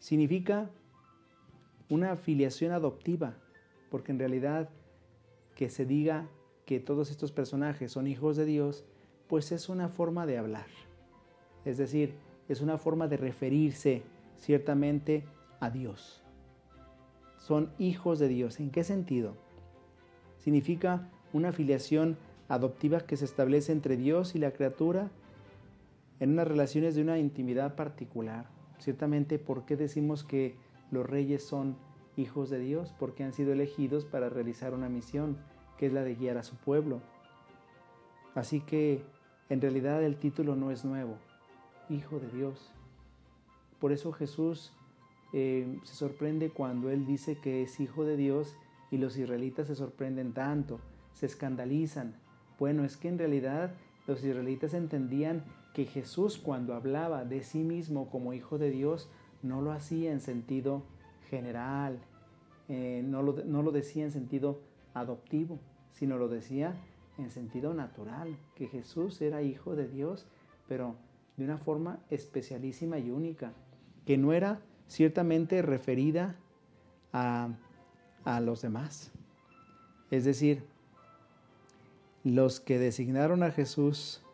significa una filiación adoptiva, porque en realidad que se diga que todos estos personajes son hijos de Dios, pues es una forma de hablar. Es decir, es una forma de referirse ciertamente a Dios. Son hijos de Dios. ¿En qué sentido? Significa una filiación adoptiva que se establece entre Dios y la criatura en unas relaciones de una intimidad particular. Ciertamente, ¿por qué decimos que los reyes son hijos de Dios? Porque han sido elegidos para realizar una misión, que es la de guiar a su pueblo. Así que, en realidad, el título no es nuevo, Hijo de Dios. Por eso Jesús se sorprende cuando Él dice que es Hijo de Dios y los israelitas se sorprenden tanto, se escandalizan. Bueno, es que en realidad los israelitas entendían que Jesús, cuando hablaba de sí mismo como Hijo de Dios, no lo hacía en sentido general, no lo decía en sentido adoptivo, sino lo decía en sentido natural, que Jesús era Hijo de Dios, pero de una forma especialísima y única, que no era ciertamente referida a los demás. Es decir, los que designaron a Jesús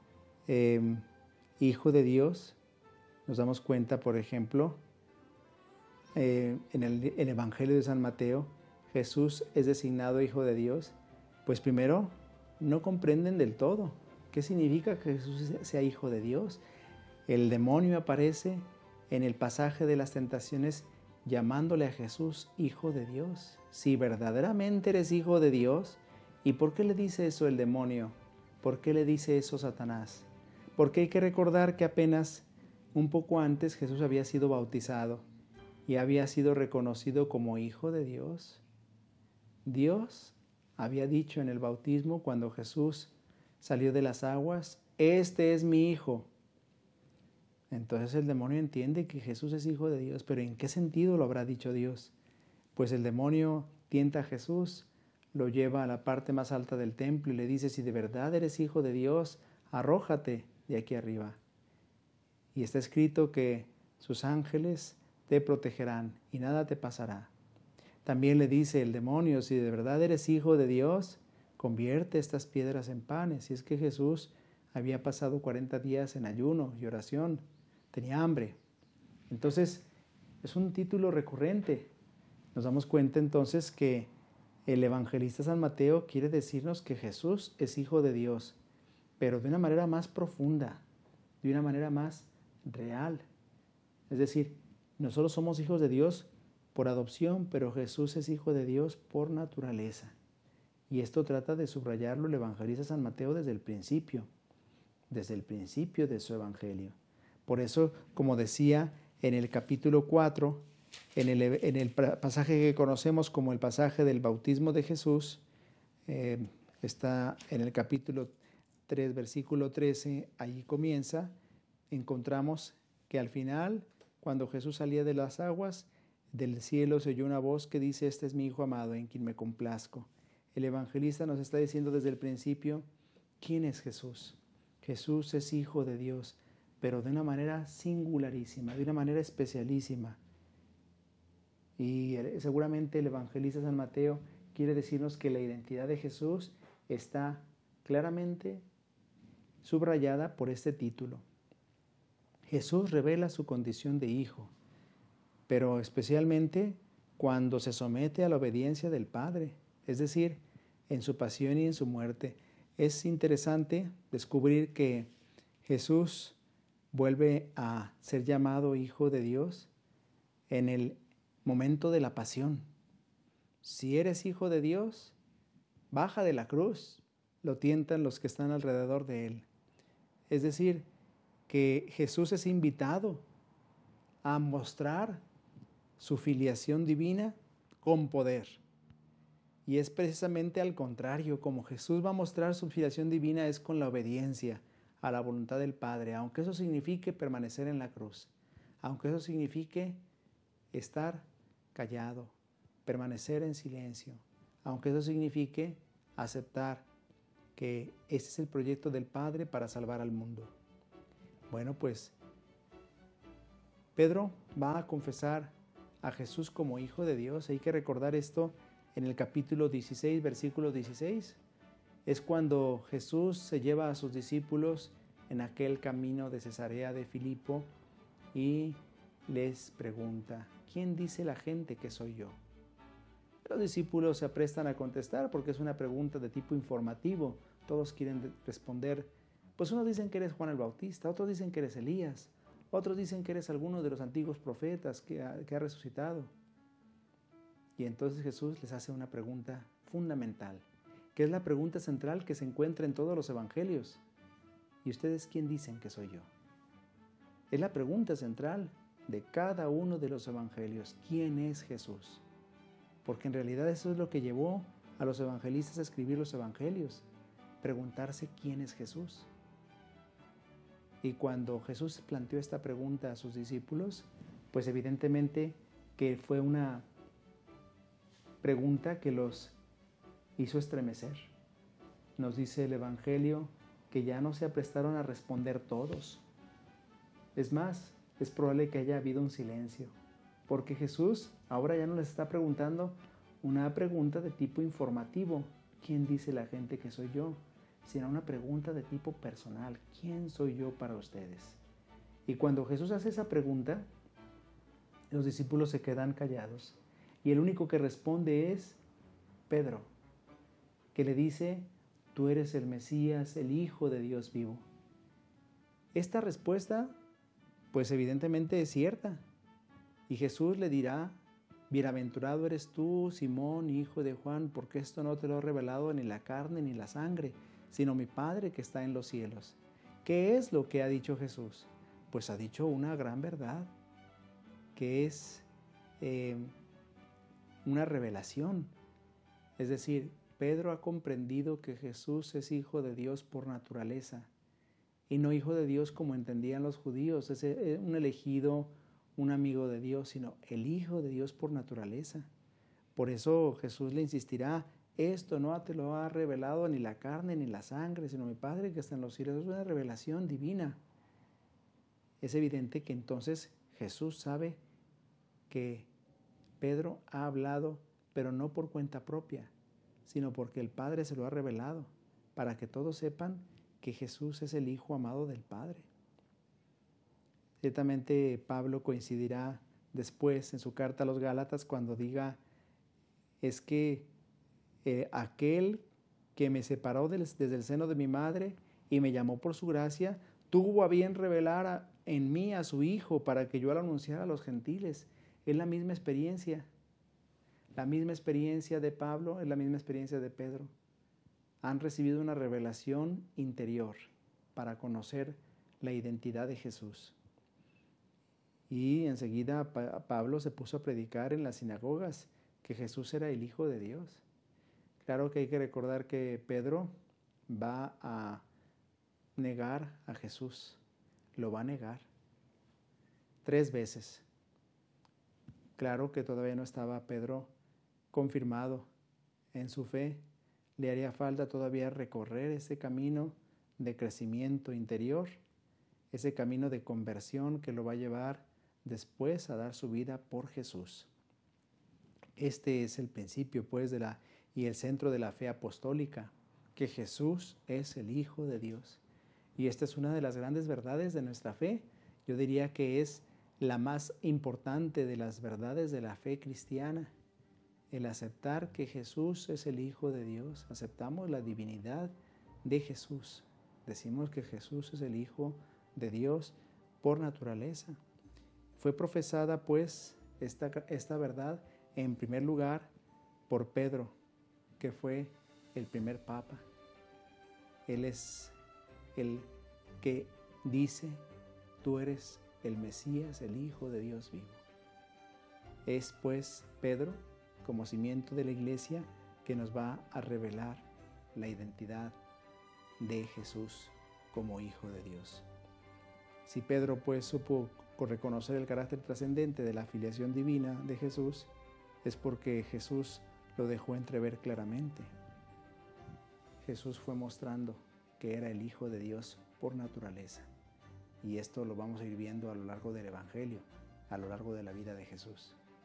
Hijo de Dios, nos damos cuenta, por ejemplo, en el Evangelio de San Mateo, Jesús es designado Hijo de Dios, pues primero no comprenden del todo qué significa que Jesús sea Hijo de Dios. El demonio aparece en el pasaje de las tentaciones llamándole a Jesús Hijo de Dios. Si verdaderamente eres Hijo de Dios, ¿y por qué le dice eso el demonio? ¿Por qué le dice eso Satanás? Porque hay que recordar que apenas un poco antes Jesús había sido bautizado y había sido reconocido como Hijo de Dios. Dios había dicho en el bautismo, cuando Jesús salió de las aguas, este es mi Hijo. Entonces el demonio entiende que Jesús es Hijo de Dios, pero ¿en qué sentido lo habrá dicho Dios? Pues el demonio tienta a Jesús, lo lleva a la parte más alta del templo y le dice, si de verdad eres Hijo de Dios, arrójate de aquí arriba. Y está escrito que sus ángeles te protegerán y nada te pasará. También le dice el demonio, si de verdad eres Hijo de Dios, convierte estas piedras en panes. Y es que Jesús había pasado 40 días en ayuno y oración, tenía hambre. Entonces, es un título recurrente. Nos damos cuenta entonces que el evangelista San Mateo quiere decirnos que Jesús es Hijo de Dios, pero de una manera más profunda, de una manera más real. Es decir, nosotros somos hijos de Dios por adopción, pero Jesús es Hijo de Dios por naturaleza. Y esto trata de subrayarlo el evangelista San Mateo desde el principio de su evangelio. Por eso, como decía en el capítulo 4, en el pasaje que conocemos como el pasaje del bautismo de Jesús, está en el capítulo 3, versículo 13, allí comienza, encontramos que al final, cuando Jesús salía de las aguas, del cielo se oyó una voz que dice, este es mi Hijo amado, en quien me complazco. El evangelista nos está diciendo desde el principio, ¿quién es Jesús? Jesús es Hijo de Dios, pero de una manera singularísima, de una manera especialísima. Y seguramente el evangelista San Mateo quiere decirnos que la identidad de Jesús está claramente subrayada por este título. Jesús revela su condición de hijo, pero especialmente cuando se somete a la obediencia del Padre, es decir, en su pasión y en su muerte. Es interesante descubrir que Jesús vuelve a ser llamado Hijo de Dios en el momento de la pasión. Si eres Hijo de Dios, baja de la cruz, lo tientan los que están alrededor de él. Es decir, que Jesús es invitado a mostrar su filiación divina con poder. Y es precisamente al contrario, como Jesús va a mostrar su filiación divina es con la obediencia a la voluntad del Padre, aunque eso signifique permanecer en la cruz, aunque eso signifique estar callado, permanecer en silencio, aunque eso signifique aceptar que este es el proyecto del Padre para salvar al mundo. Bueno, pues Pedro va a confesar a Jesús como Hijo de Dios. Hay que recordar esto en el capítulo 16, versículo 16. Es cuando Jesús se lleva a sus discípulos en aquel camino de Cesarea de Filipo y les pregunta: ¿quién dice la gente que soy yo? Los discípulos se aprestan a contestar porque es una pregunta de tipo informativo. Todos quieren responder. Pues unos dicen que eres Juan el Bautista, otros dicen que eres Elías, otros dicen que eres alguno de los antiguos profetas que ha resucitado. Y entonces Jesús les hace una pregunta fundamental, que es la pregunta central que se encuentra en todos los evangelios. ¿Y ustedes quién dicen que soy yo? Es la pregunta central de cada uno de los evangelios. ¿Quién es Jesús? Porque en realidad eso es lo que llevó a los evangelistas a escribir los evangelios, preguntarse quién es Jesús. Y cuando Jesús planteó esta pregunta a sus discípulos, pues evidentemente que fue una pregunta que los hizo estremecer. Nos dice el Evangelio que ya no se aprestaron a responder todos. Es más, es probable que haya habido un silencio, porque Jesús ahora ya no les está preguntando una pregunta de tipo informativo, ¿quién dice la gente que soy yo?, sino una pregunta de tipo personal, ¿quién soy yo para ustedes? Y cuando Jesús hace esa pregunta, los discípulos se quedan callados y el único que responde es Pedro, que le dice: tú eres el Mesías, el Hijo de Dios vivo. Esta respuesta, pues evidentemente es cierta. Y Jesús le dirá: bienaventurado eres tú, Simón, hijo de Juan, porque esto no te lo ha revelado ni la carne ni la sangre, sino mi Padre que está en los cielos. ¿Qué es lo que ha dicho Jesús? Pues ha dicho una gran verdad, que es una revelación. Es decir, Pedro ha comprendido que Jesús es Hijo de Dios por naturaleza, y no Hijo de Dios como entendían los judíos, es un elegido, un amigo de Dios, sino el Hijo de Dios por naturaleza. Por eso Jesús le insistirá: esto no te lo ha revelado ni la carne ni la sangre, sino mi Padre que está en los cielos. Es una revelación divina. Es evidente que entonces Jesús sabe que Pedro ha hablado, pero no por cuenta propia, sino porque el Padre se lo ha revelado, para que todos sepan que Jesús es el Hijo amado del Padre. Ciertamente Pablo coincidirá después en su carta a los Gálatas cuando diga: es que aquel que me separó desde el seno de mi madre y me llamó por su gracia, tuvo a bien revelar en mí a su Hijo para que yo lo anunciara a los gentiles. Es la misma experiencia. La misma experiencia de Pablo es la misma experiencia de Pedro. Han recibido una revelación interior para conocer la identidad de Jesús. Y enseguida Pablo se puso a predicar en las sinagogas que Jesús era el Hijo de Dios. Claro que hay que recordar que Pedro va a negar a Jesús. Lo va a negar 3 veces. Claro que todavía no estaba Pedro confirmado en su fe. Le haría falta todavía recorrer ese camino de crecimiento interior, ese camino de conversión que lo va a llevar después a dar su vida por Jesús. Este es el principio, pues, y el centro de la fe apostólica, que Jesús es el Hijo de Dios. Y esta es una de las grandes verdades de nuestra fe. Yo diría que es la más importante de las verdades de la fe cristiana. El aceptar que Jesús es el Hijo de Dios. Aceptamos la divinidad de Jesús. Decimos que Jesús es el Hijo de Dios por naturaleza. Fue profesada, pues, esta verdad en primer lugar por Pedro, que fue el primer papa. Él es el que dice: tú eres el Mesías, el Hijo de Dios vivo. Es pues Pedro, como cimiento de la Iglesia, que nos va a revelar la identidad de Jesús como Hijo de Dios. Si Pedro pues supo reconocer el carácter trascendente de la filiación divina de Jesús, es porque Jesús lo dejó entrever claramente. Jesús fue mostrando que era el Hijo de Dios por naturaleza. Y esto lo vamos a ir viendo a lo largo del Evangelio. a lo largo de la vida de Jesús.